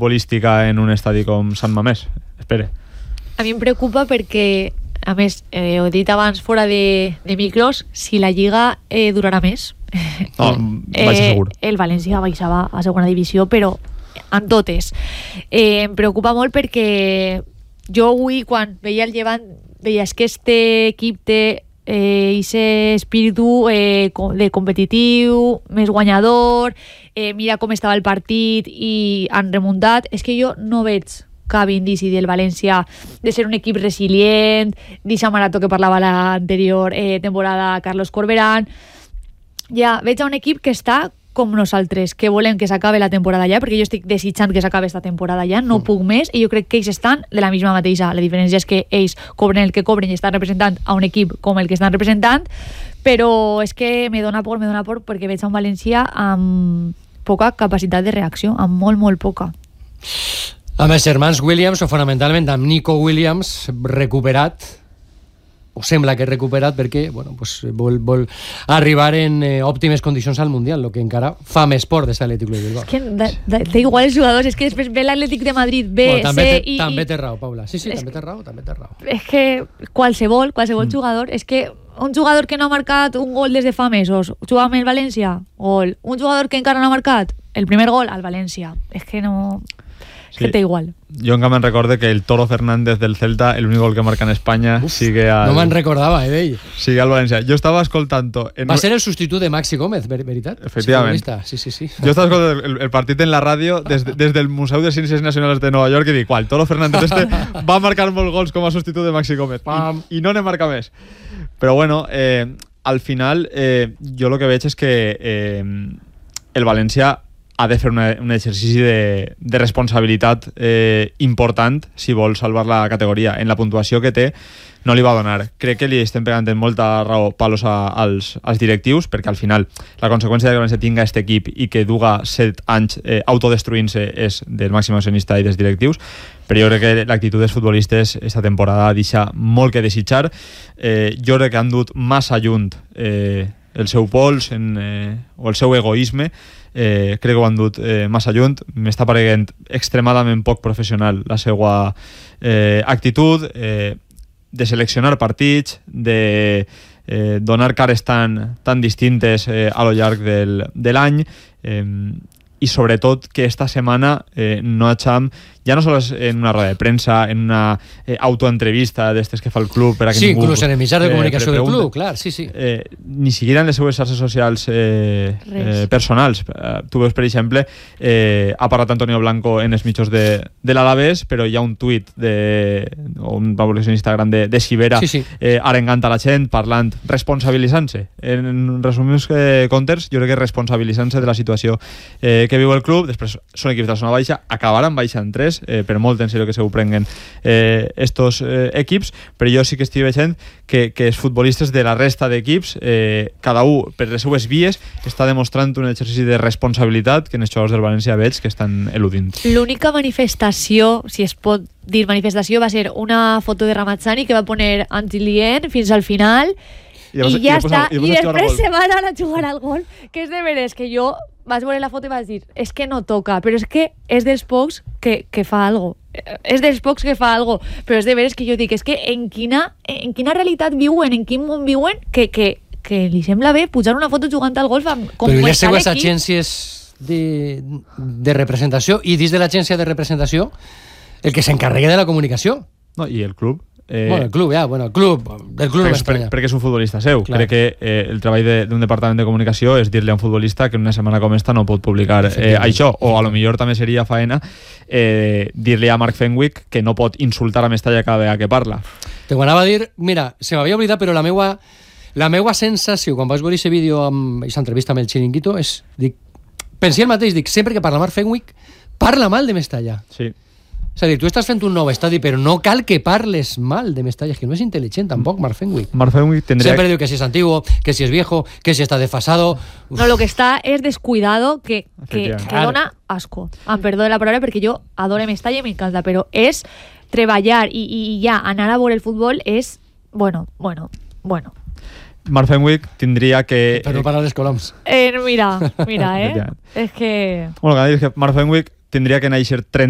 futbolística en un estadi com Sant Mamés? Espere. A mi em preocupa perquè, a més, ho he dit abans fora de micros, si la Lliga durarà més. No, vaig segur. El València baixava a segona divisió, però en totes. Em preocupa molt perquè jo avui, quan veia el Llevant, veia que este equip té ese espíritu de competitiu, més guanyador, mira com estava el partit i han remuntat. És que jo no veig cap indici del València de ser un equip resilient, d'eixa marató que parlava l'anterior temporada Carlos Corberán. Ja veig un equip que està com nosaltres, que volem que s'acabe la temporada ja, perquè jo estic desitjant que s'acabe esta temporada ja, no puc més, i jo crec que ells estan de la misma mateixa. La diferència és que ells cobren el que cobren i estan representant a un equip com el que estan representant, però és que me dona por perquè veig a un València amb poca capacitat de reacció, amb molt, molt poca. Amb els germans Williams, o fonamentalment amb Nico Williams, recuperat, o sembla que recuperat, perquè bueno, pues, vol arribar en òptimes condicions al Mundial, el que encara fa més por de l'Atlètic Club de Bilbao. És que té igual els jugadors, és que després ve l'Atlètic de Madrid, també té raó, Paula. Sí, també té raó. És que qualsevol jugador, és que un jugador que no ha marcat un gol des de fa mesos, juga amb el València, gol. Un jugador que encara no ha marcat el primer gol al València. És que no... Sí. Que té igual. Jo encara me'n recorde que el Toro Fernández del Celta, el únic gol que marca en Espanya, sigue al... No me'n recordava, d'ell. Sigue al València. Jo estava escoltant... Va ser el substitut de Maxi Gómez, veritat? Efectivament. Sí. Jo estava escoltant el partit en la ràdio des del Museu de Ciències Nacionals de Nova York i dic, el Toro Fernández va marcar molts gols com a substitut de Maxi Gómez. I no ne marca més. Però bueno, al final, jo el que veig és que el València ha de fer un exercici de responsabilitat important si vol salvar la categoria. En la puntuació que té no li va donar. Crec que li estem pegant en molta raó palos als directius, perquè al final la conseqüència de que València tinga aquest equip i que duga 7 anys autodestruint-se és del màxim accionista i dels directius, però jo crec que l'actitud dels futbolistes esta temporada deixa molt que desitjar. Jo crec que han dut massa lluny el seu pols o el seu egoisme. Crec que ho han dut massa lluny. M'està pareguent extremadament poc professional la seva actitud de seleccionar partits, de donar cares tan distintes a lo llarg de l'any, i sobretot que esta setmana no hagam, ja no sols en una roda de premsa, en una autoentrevista d'estes que fa el club per a que sí, ningú... inclús en el mitjà de comunicació del club, clar, sí. Ni siquiera en les seues xarxes socials personals. Tu veus, per exemple, ha parlat Antonio Blanco en els mitjos de l'Alavés, però hi ha un tuit o un publicació d'Instagram de Sivera arengant a la gent, parlant, responsabilitzant-se. En resumits comptes, jo crec que responsabilitzant-se de la situació que viu el club. Després són equips de la zona baixa, acabaran baixant 3, per molt en sèrio que se ho prenguen estos equips, però jo sí que estic veient que els futbolistes de la resta d'equips, cada un per les seues vies, està demostrant un exercici de responsabilitat que en els jugadors del València veig que estan eludint. L'única manifestació, si es pot dir manifestació, va ser una foto de Ramazzani que va poner Antilien fins al final i ja està, i després se van anar a jugar al gol, que és de veres que jo vaig veure la foto i vaig dir, és que no toca, però és que és dels pocs que fa algo. És dels pocs que fa algo, però és de veres que jo dic, és que en quina realitat viuen, en quin món viuen, que li sembla bé pujar una foto jugant al golf com però les seues agències de representació, i dins de l'agència de representació el que s'encarrega de la comunicació. No, i el club. El club no m'estranya. Perquè és un futbolista seu. Clar. Crec que el treball d'un departament de comunicació és dir-li a un futbolista que en una setmana com esta no pot publicar això, o a lo millor també seria faena dir-li a Mark Fenwick que no pot insultar a Mestalla cada vegada que parla. Te ho anava a dir, mira, se m'havia oblidat, però la meua sensació quan vaig veure aquest vídeo amb aquesta entrevista amb el Chiringuito és, pensi el mateix, sempre que parla Mark Fenwick parla mal de Mestalla. Sí. És a dir, tu estàs fent un nou estadi, però no cal que parles mal de Mestalla, que no és intel·ligent tampoc, Mark Fenwick. Mark Fenwick tendría... Sempre diu que si és antiguo, que si és viejo, que si està desfasado... No, lo que està és descuidado, que dona asco. Em perdó de la paraula, perquè jo adoro Mestalla i m'encanta, però és treballar i ja anar a veure el futbol és... Bueno. Mark Fenwick tindria que... Per no parar les coloms. Mira, és que... Bueno, el que dic és que Mark Fenwick tindria que néixer 30